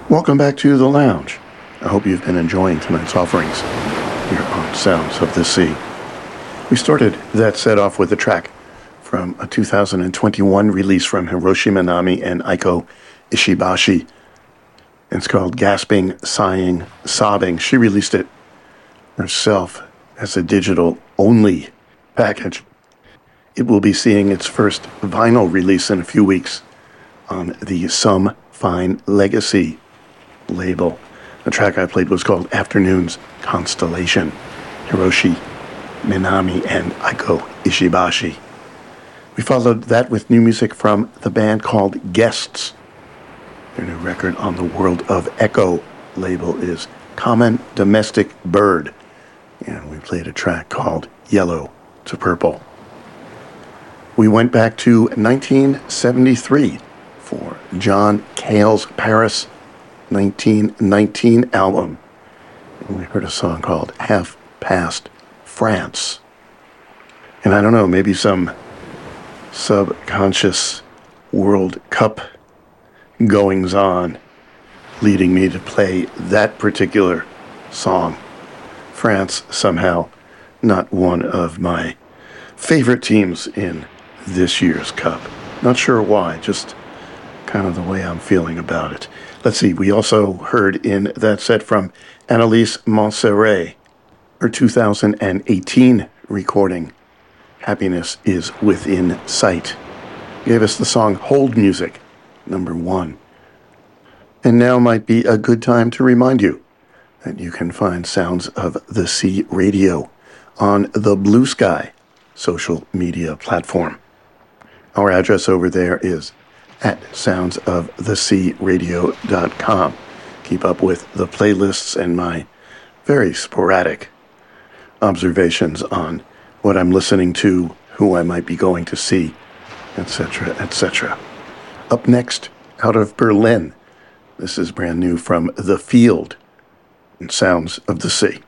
Welcome back to the lounge. I hope you've been enjoying tonight's offerings here on Sounds of the Sea. We started that set off with a track from a 2021 release from Hiroshi Minami and Aiko Ishibashi. It's called Gasping, Sighing, Sobbing. She released it herself as a digital-only package. It will be seeing its first vinyl release in a few weeks on the Some Fine Legacy label. The track I played was called Afternoon's Constellation. Hiroshi Minami and Aiko Ishibashi. We followed that with new music from the band called Guests. Their new record on the World of Echo label is Common Domestic Bird. And we played a track called Yellow to Purple. We went back to 1973 for John Cale's Paris 1919 album. And we heard a song called Half Past France. And I don't know, maybe some subconscious World Cup goings on leading me to play that particular song. France, somehow not one of my favorite teams in this year's Cup. Not sure why, just kind of the way I'm feeling about it. Let's see, we also heard in that set from Annalise Montserrat, her 2018 recording, Happiness is Within Sight. Gave us the song Hold Music, number 1. And now might be a good time to remind you that you can find Sounds of the Sea Radio on the Blue Sky social media platform. Our address over there is at soundsofthesearadio.com. Keep up with the playlists and my very sporadic observations on what I'm listening to, who I might be going to see, etc., etc. Up next, out of Berlin, this is brand new from The Field and Sounds of the Sea.